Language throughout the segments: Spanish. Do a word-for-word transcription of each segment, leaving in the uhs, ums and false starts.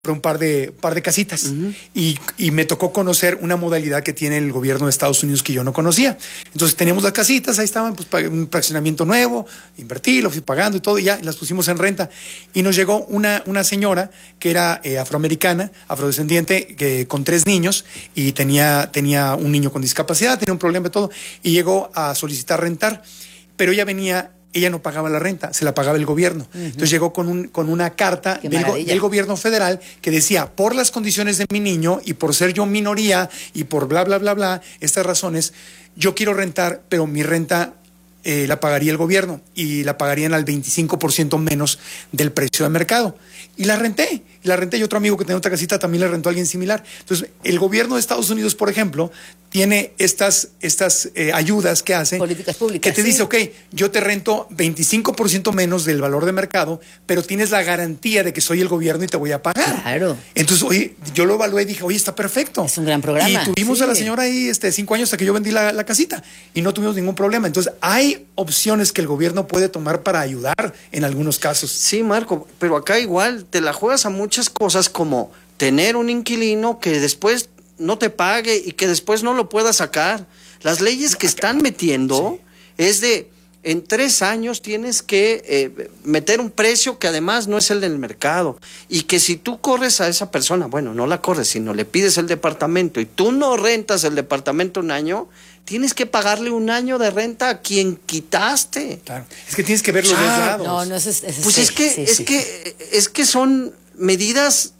un par de, par de casitas. Uh-huh. y, y me tocó conocer una modalidad que tiene el gobierno de Estados Unidos que yo no conocía. Entonces teníamos las casitas, ahí estaban, pues un fraccionamiento nuevo, invertí, lo fui pagando y todo, y ya las pusimos en renta. Y nos llegó una, una señora que era eh, afroamericana, afrodescendiente, que, con tres niños, y tenía, tenía un niño con discapacidad, tenía un problema y todo, y llegó a solicitar rentar, pero ella venía... Ella no pagaba la renta, se la pagaba el gobierno. Uh-huh. Entonces llegó con, un, con una carta del, go, del gobierno federal que decía, por las condiciones de mi niño y por ser yo minoría y por bla, bla, bla, bla, estas razones, yo quiero rentar, pero mi renta eh, la pagaría el gobierno y la pagarían al veinticinco por ciento menos del precio de mercado. Y la renté, y la renté, y otro amigo que tenía otra casita también le rentó a alguien similar. Entonces, el gobierno de Estados Unidos, por ejemplo, tiene estas, estas eh, ayudas que hace. Políticas públicas. Que te sí. dice, ok, yo te rento veinticinco por ciento menos del valor de mercado, pero tienes la garantía de que soy el gobierno y te voy a pagar. Claro. Entonces, oye, yo lo evalué y dije, oye, está perfecto. Es un gran programa. Y tuvimos sí. a la señora ahí este, cinco años hasta que yo vendí la, la casita y no tuvimos ningún problema. Entonces, hay opciones que el gobierno puede tomar para ayudar en algunos casos. Sí, Marco, pero acá igual te la juegas a muchas cosas como tener un inquilino que después no te pague y que después no lo pueda sacar. Las leyes que están metiendo sí. es de en tres años tienes que eh, meter un precio que además no es el del mercado y que si tú corres a esa persona, bueno, no la corres, sino le pides el departamento y tú no rentas el departamento un año, tienes que pagarle un año de renta a quien quitaste. Claro. Es que tienes que ver los dos lados. No, no, es, es, es pues sí, es que sí, es sí. que es que son medidas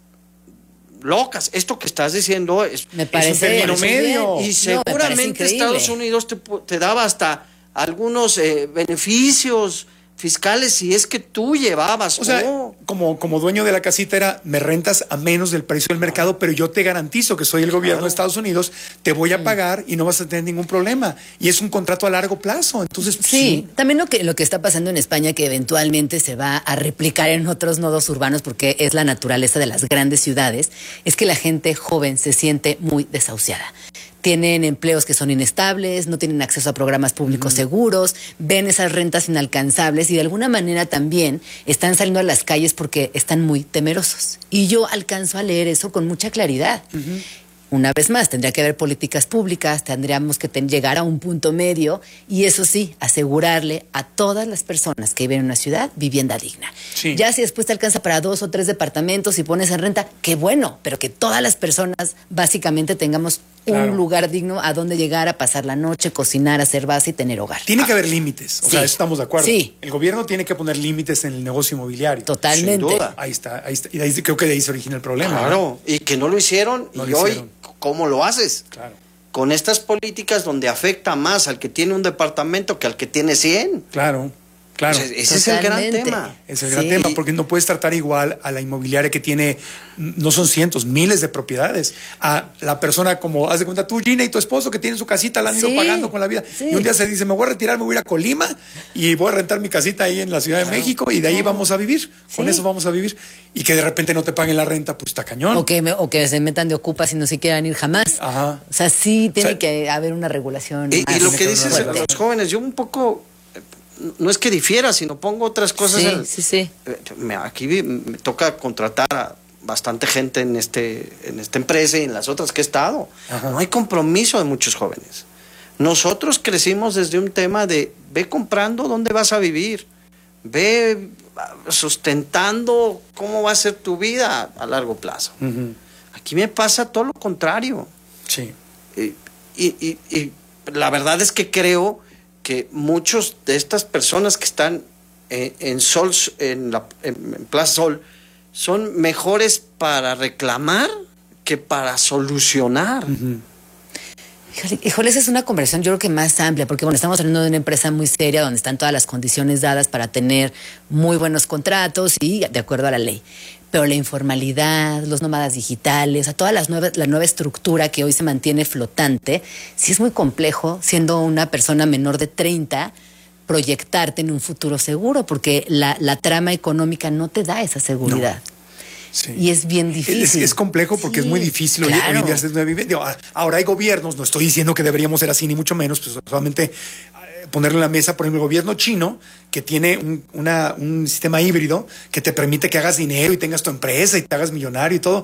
locas. Esto que estás diciendo es, me parece, es un término medio. Y seguramente no, Estados Unidos te, te daba hasta algunos eh, beneficios fiscales si es que tú llevabas. O sea, oh. como, como dueño de la casita era, me rentas a menos del precio del mercado, pero yo te garantizo que soy el gobierno claro. de Estados Unidos, te voy a pagar y no vas a tener ningún problema. Y es un contrato a largo plazo. Entonces, sí, sí. También lo que, lo que está pasando en España, que eventualmente se va a replicar en otros nodos urbanos, porque es la naturaleza de las grandes ciudades, es que la gente joven se siente muy desahuciada. Tienen empleos que son inestables, no tienen acceso a programas públicos uh-huh. seguros, ven esas rentas inalcanzables y de alguna manera también están saliendo a las calles porque están muy temerosos. Y yo alcanzo a leer eso con mucha claridad. Uh-huh. Una vez más, tendría que haber políticas públicas, tendríamos que ten- llegar a un punto medio y eso sí, asegurarle a todas las personas que viven en una ciudad vivienda digna. Sí. Ya si después te alcanza para dos o tres departamentos y pones en renta, qué bueno, pero que todas las personas básicamente tengamos claro. un lugar digno a donde llegar a pasar la noche, cocinar, hacer base y tener hogar. Tiene que haber límites, o sí. sea, estamos de acuerdo. Sí. El gobierno tiene que poner límites en el negocio inmobiliario. Totalmente. Sin duda. Ahí está, ahí está. Y de ahí, creo que de ahí se origina el problema. Claro, ¿no? y que no lo hicieron no y lo hoy, hicieron. ¿cómo lo haces? Claro. Con estas políticas donde afecta más al que tiene un departamento que al que tiene cien. Claro. Claro. Pues ese es el gran tema. Es el sí. gran tema, porque no puedes tratar igual a la inmobiliaria que tiene, no son cientos, miles de propiedades, a la persona como, haz de cuenta tú, Gina, y tu esposo que tienen su casita, la han ido sí. pagando con la vida. Sí. Y un día se dice, me voy a retirar, me voy a ir a Colima y voy a rentar mi casita ahí en la Ciudad de claro. México y de ahí vamos a vivir. Sí. Con eso vamos a vivir. Y que de repente no te paguen la renta, pues está cañón. O que, me, o que se metan de ocupas y no se quieran ir jamás. Ajá. O sea, sí tiene o sea, que haber una regulación. Y, y lo que dices de fuerte. los jóvenes, yo un poco, no es que difiera, sino pongo otras cosas. Sí, en, sí, sí. Me, aquí me toca contratar a bastante gente en este en esta empresa y en las otras que he estado. Ajá. No hay compromiso de muchos jóvenes. Nosotros crecimos desde un tema de ve comprando dónde vas a vivir, ve sustentando cómo va a ser tu vida a largo plazo. Uh-huh. Aquí me pasa todo lo contrario. Sí. Y, y, y, y la verdad es que creo que muchos de estas personas que están en, en Sol, en, la, en, en Plaza Sol, son mejores para reclamar que para solucionar. Uh-huh. Híjole, híjole, esa es una conversación yo creo que más amplia, porque bueno, estamos hablando de una empresa muy seria donde están todas las condiciones dadas para tener muy buenos contratos y de acuerdo a la ley. Pero la informalidad, los nómadas digitales, a toda las nuevas, la nueva estructura que hoy se mantiene flotante, sí es muy complejo, siendo una persona menor de treinta, proyectarte en un futuro seguro, porque la, la trama económica no te da esa seguridad. No. Sí. Y es bien difícil. Es, es complejo porque sí, es muy difícil claro. hoy, hoy en día hacer una vivienda. Ahora hay gobiernos, no estoy diciendo que deberíamos ser así, ni mucho menos, pues solamente ponerle en la mesa, por ejemplo, el gobierno chino, que tiene un, una, un sistema híbrido que te permite que hagas dinero y tengas tu empresa y te hagas millonario y todo.